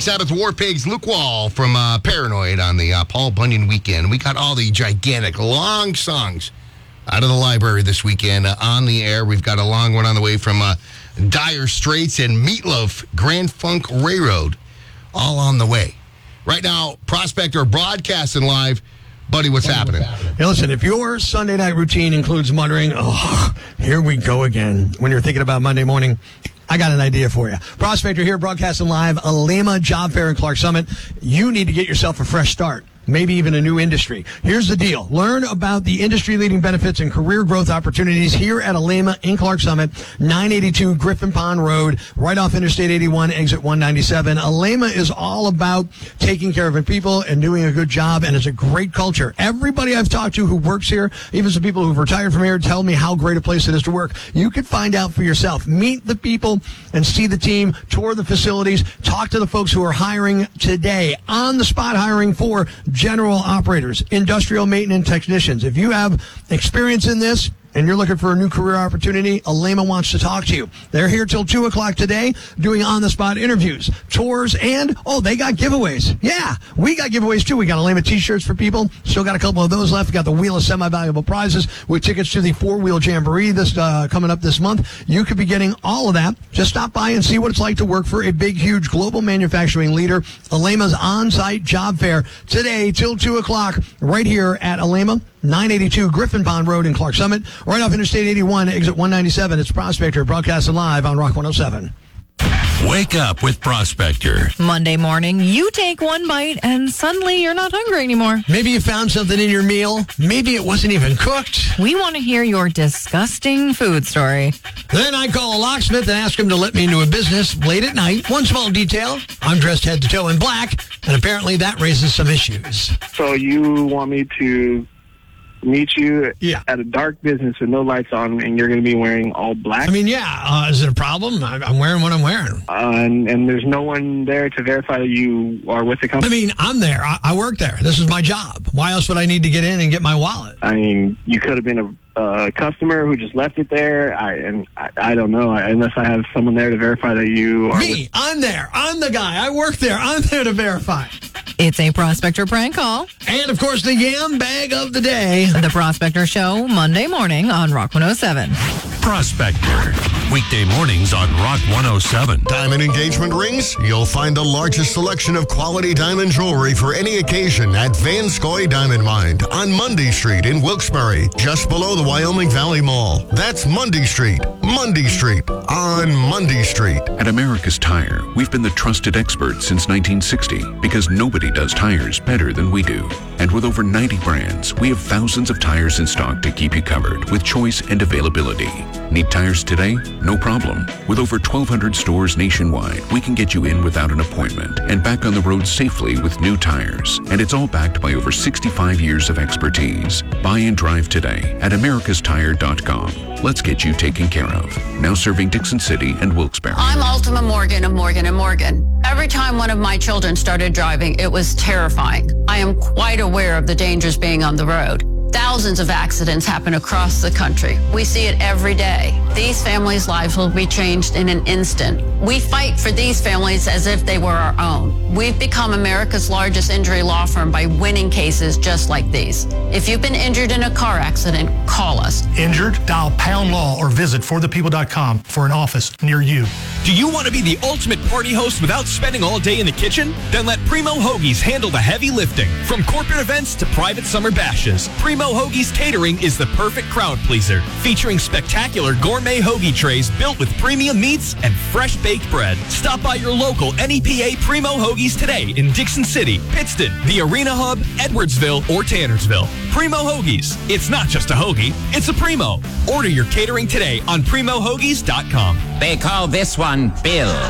checks out at the War Pigs. Luke Wall from Paranoid on the Paul Bunyan weekend. We got all the gigantic, long songs out of the library this weekend on the air. We've got a long one on the way from Dire Straits and Meatloaf, Grand Funk Railroad, all on the way. Right now, Prospector broadcasting live. Buddy, what's happening? Hey, listen, if your Sunday night routine includes muttering, oh, here we go again, when you're thinking about Monday morning, I got an idea for you. Prospector here, broadcasting live, Alema Job Fair in Clark Summit. You need to get yourself a fresh start. Maybe even a new industry. Here's the deal. Learn about the industry-leading benefits and career growth opportunities here at Alema in Clark Summit, 982 Griffin Pond Road, right off Interstate 81, exit 197. Alema is all about taking care of people and doing a good job, and it's a great culture. Everybody I've talked to who works here, even some people who've retired from here, tell me how great a place it is to work. You can find out for yourself. Meet the people and see the team, tour the facilities, talk to the folks who are hiring today. On-the-spot hiring for general operators, industrial maintenance technicians. If you have experience in this and you're looking for a new career opportunity, Alema wants to talk to you. They're here till 2 o'clock today doing on-the-spot interviews, tours, and, they got giveaways. Yeah, we got giveaways, too. We got Alema T-shirts for people. Still got a couple of those left. We got the Wheel of Semi-Valuable Prizes with tickets to the 4-Wheel Jamboree this coming up this month. You could be getting all of that. Just stop by and see what it's like to work for a big, huge global manufacturing leader. Alema's on-site job fair today till 2 o'clock right here at Alema, 982 Griffin Pond Road in Clark Summit, right off Interstate 81, exit 197. It's Prospector, broadcasting live on Rock 107. Wake up with Prospector. Monday morning, you take one bite and suddenly you're not hungry anymore. Maybe you found something in your meal. Maybe it wasn't even cooked. We want to hear your disgusting food story. Then I call a locksmith and ask him to let me into a business late at night. One small detail, I'm dressed head to toe in black, and apparently that raises some issues. So you want me to meet you at a dark business with no lights on, and you're going to be wearing all black? I mean, is it a problem? I'm wearing what I'm wearing. And there's no one there to verify that you are with the company? I mean, I'm there. I work there. This is my job. Why else would I need to get in and get my wallet? I mean, you could have been a customer who just left it there. I don't know, unless I have someone there to verify that you are. Me, I'm there. I'm the guy. I work there. I'm there to verify. It's a Prospector prank call. And, of course, the yam bag of the day. The Prospector Show, Monday morning on Rock 107. Prospector. Weekday mornings on Rock 107. Diamond engagement rings? You'll find the largest selection of quality diamond jewelry for any occasion at Van Scoy Diamond Mine on Mundy Street in Wilkes-Barre, just below the Wyoming Valley Mall. That's Mundy Street on Mundy Street. At America's Tire, we've been the trusted experts since 1960 because nobody does tires better than we do. And with over 90 brands, we have thousands of tires in stock to keep you covered with choice and availability. Need tires today? No problem. With over 1,200 stores nationwide, we can get you in without an appointment and back on the road safely with new tires. And it's all backed by over 65 years of expertise. Buy and drive today at americastire.com. Let's get you taken care of. Now serving Dixon City and Wilkes-Barre. I'm Ultima Morgan of Morgan & Morgan. Every time one of my children started driving, it was terrifying. I am quite aware of the dangers being on the road. Thousands of accidents happen across the country. We see it every day. These families' lives will be changed in an instant. We fight for these families as if they were our own. We've become America's largest injury law firm by winning cases just like these. If you've been injured in a car accident, call us. Injured? Dial Pound Law or visit forthepeople.com for an office near you. Do you want to be the ultimate party host without spending all day in the kitchen? Then let Primo Hoagies handle the heavy lifting. From corporate events to private summer bashes, Primo Hoagies Catering is the perfect crowd pleaser, featuring spectacular gourmet hoagie trays built with premium meats and fresh baked bread. Stop by your local NEPA Primo Hoagies today in Dixon City, Pittston, the Arena Hub, Edwardsville, or Tannersville. Primo Hoagies. It's not just a hoagie, it's a Primo. Order your catering today on PrimoHoagies.com. They call this one Bill.